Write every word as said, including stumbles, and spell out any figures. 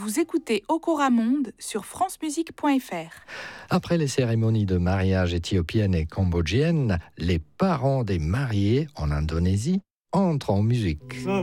Vous écoutez Okora Monde sur francemusique point f r. Après les cérémonies de mariage éthiopiennes et cambodgiennes, les parents des mariés en Indonésie entrent en musique.